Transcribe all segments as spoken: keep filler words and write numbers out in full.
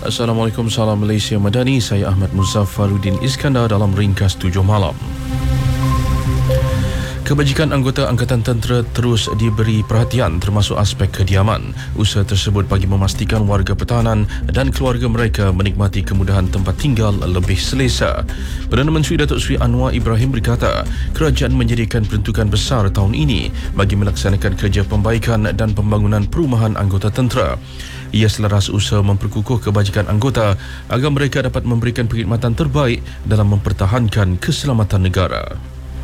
Assalamualaikum, salam Malaysia Madani. Saya Ahmad Muzaffaruddin Iskandar dalam ringkas tujuh malam. Kebajikan anggota Angkatan Tentera terus diberi perhatian termasuk aspek kediaman. Usaha tersebut bagi memastikan warga pertahanan dan keluarga mereka menikmati kemudahan tempat tinggal lebih selesa. Perdana Menteri Datuk Seri Anwar Ibrahim berkata, kerajaan menjadikan peruntukan besar tahun ini bagi melaksanakan kerja pembaikan dan pembangunan perumahan anggota tentera. Ia selaras usaha memperkukuh kebajikan anggota agar mereka dapat memberikan perkhidmatan terbaik dalam mempertahankan keselamatan negara.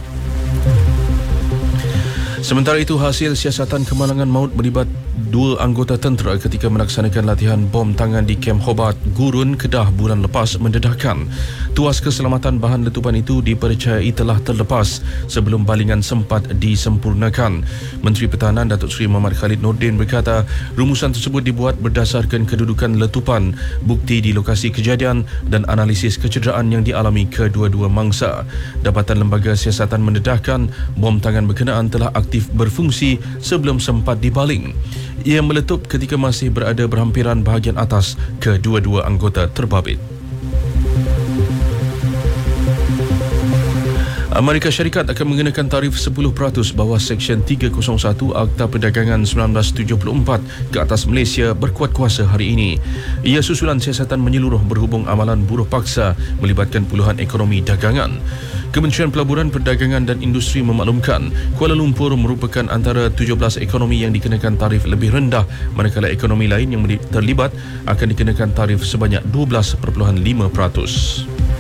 Sementara itu, hasil siasatan kemalangan maut melibat dua anggota tentera ketika melaksanakan latihan bom tangan di Kem Hobart, Gurun, Kedah bulan lepas mendedahkan. Tuas keselamatan bahan letupan itu dipercayai telah terlepas sebelum balingan sempat disempurnakan. Menteri Pertahanan Datuk Seri Muhammad Khalid Nordin berkata, rumusan tersebut dibuat berdasarkan kedudukan letupan, bukti di lokasi kejadian dan analisis kecederaan yang dialami kedua-dua mangsa. Dapatan Lembaga Siasatan mendedahkan bom tangan berkenaan telah aktif berfungsi sebelum sempat dibaling. Ia meletup ketika masih berada berhampiran bahagian atas kedua-dua anggota terbabit. Amerika Syarikat akan mengenakan tarif sepuluh peratus bawah Seksyen tiga kosong satu Akta Perdagangan sembilan belas tujuh puluh empat ke atas Malaysia berkuat kuasa hari ini. Ia susulan siasatan menyeluruh berhubung amalan buruh paksa melibatkan puluhan ekonomi dagangan. Kementerian Pelaburan, Perdagangan dan Industri memaklumkan Kuala Lumpur merupakan antara tujuh belas ekonomi yang dikenakan tarif lebih rendah, manakala ekonomi lain yang terlibat akan dikenakan tarif sebanyak dua belas perpuluhan lima peratus.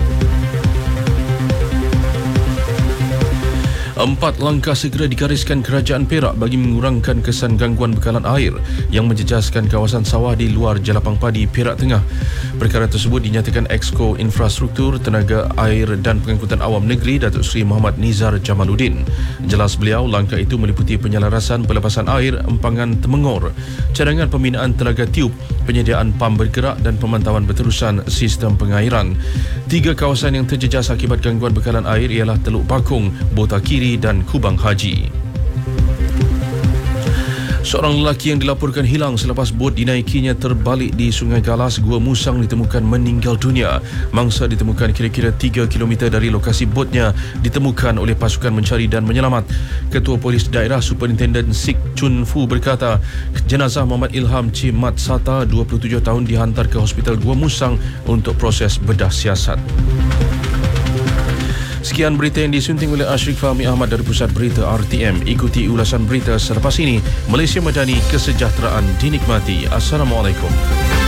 Empat langkah segera digariskan Kerajaan Perak bagi mengurangkan kesan gangguan bekalan air yang menjejaskan kawasan sawah di luar Jelapang Padi, Perak Tengah. Perkara tersebut dinyatakan Exco Infrastruktur, Tenaga Air dan Pengangkutan Awam Negeri Datuk Seri Muhammad Nizar Jamaluddin. Jelas beliau, langkah itu meliputi penyelarasan pelepasan air empangan Temengor, cadangan pembinaan telaga tiup, penyediaan pam bergerak dan pemantauan berterusan sistem pengairan. Tiga kawasan yang terjejas akibat gangguan bekalan air ialah Teluk Bakung, Bota Kiri dan Kubang Haji. Seorang lelaki yang dilaporkan hilang selepas bot dinaikinya terbalik di Sungai Galas, Gua Musang ditemukan meninggal dunia. Mangsa ditemukan kira-kira tiga kilometer dari lokasi botnya ditemukan oleh pasukan mencari dan menyelamat. Ketua Polis Daerah Superintenden Sik Chun Fu berkata, jenazah Muhammad Ilham C. Mat Sata, dua puluh tujuh tahun, dihantar ke Hospital Gua Musang untuk proses bedah siasat. Sekian berita yang disunting oleh Ashrik Fahmi Ahmad dari Pusat Berita R T M. Ikuti ulasan berita selepas ini. Malaysia Madani, kesejahteraan dinikmati. Assalamualaikum.